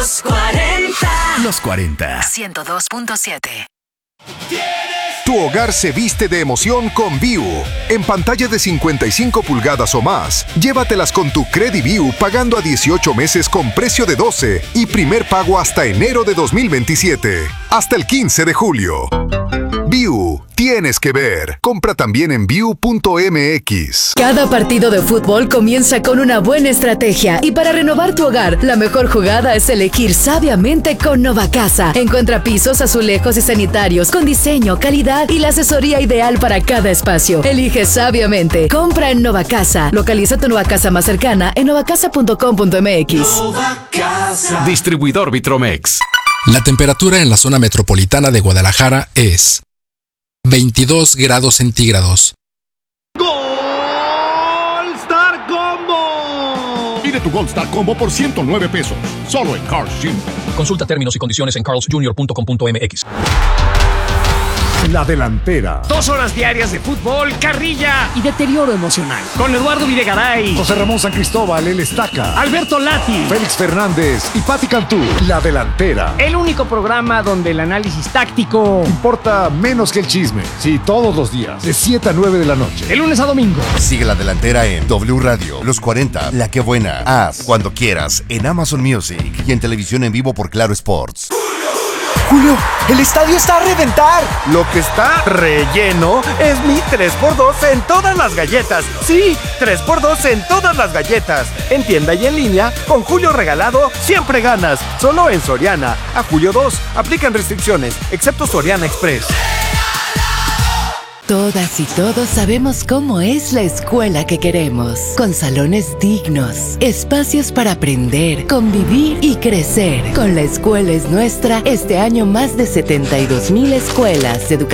Los 40. 102.7. Tu hogar se viste de emoción con Viu. En pantalla de 55 pulgadas o más, llévatelas con tu CrediViu pagando a 18 meses con precio de 12 y primer pago hasta enero de 2027. Hasta el 15 de julio. Viu, tienes que ver. Compra también en viu.mx. Cada partido de fútbol comienza con una buena estrategia y para renovar tu hogar, la mejor jugada es elegir sabiamente con Novacasa. Encuentra pisos, azulejos y sanitarios con diseño, calidad y la asesoría ideal para cada espacio. Elige sabiamente. Compra en Novacasa. Localiza tu Novacasa más cercana en novacasa.com.mx. Novacasa. Distribuidor Vitromex. La temperatura en la zona metropolitana de Guadalajara es 22 grados centígrados. ¡Gold Star Combo! Pide tu Gold Star Combo por 109 pesos. Solo en Carl's Jr. Consulta términos y condiciones en carlsjr.com.mx. La delantera. 2 horas diarias de fútbol, carrilla y deterioro emocional. Con Eduardo Videgaray, José Ramón San Cristóbal, el Estaca, Alberto Lati, Félix Fernández y Pati Cantú. La delantera. El único programa donde el análisis táctico importa menos que el chisme. Sí, todos los días, de 7 a 9 de la noche. De lunes a domingo. Sigue La Delantera en W Radio, Los 40, La Que Buena, Haz, Cuando Quieras, en Amazon Music y en televisión en vivo por Claro Sports. Julio, el estadio está a reventar. Lo que está relleno es mi 3x2 en todas las galletas. Sí, 3x2 en todas las galletas. En tienda y en línea, con Julio Regalado, siempre ganas. Solo en Soriana. A julio 2, aplican restricciones, excepto Soriana Express. Todas y todos sabemos cómo es la escuela que queremos, con salones dignos, espacios para aprender, convivir y crecer. Con La Escuela es Nuestra, este año más de 72,000 escuelas educativas